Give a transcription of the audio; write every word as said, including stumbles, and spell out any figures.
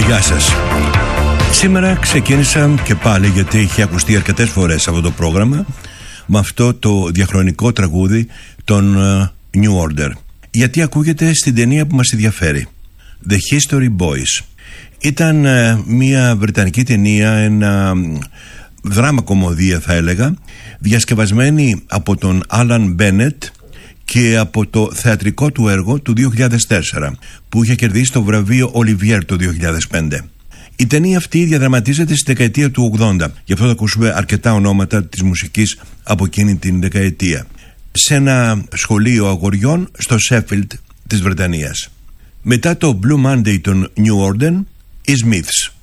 Γεια σας. Σήμερα ξεκίνησα και πάλι, γιατί είχε ακουστεί αρκετές φορές αυτό το πρόγραμμα, με αυτό το διαχρονικό τραγούδι των uh, New Order, γιατί ακούγεται στην ταινία που μας ενδιαφέρει, The History Boys. Ήταν uh, μια βρετανική ταινία, ένα uh, δράμα κομμωδία θα έλεγα, διασκευασμένη από τον Άλαν Μπένετ και από το θεατρικό του έργο του δύο χιλιάδες τέσσερα, που είχε κερδίσει το βραβείο Olivier το δύο χιλιάδες πέντε. Η ταινία αυτή διαδραματίζεται στη δεκαετία του ογδόντα, γι' αυτό θα ακούσουμε αρκετά ονόματα της μουσικής από εκείνη την δεκαετία, σε ένα σχολείο αγοριών στο Sheffield της Βρετανίας. Μετά το Blue Monday των New Order, οι Smiths.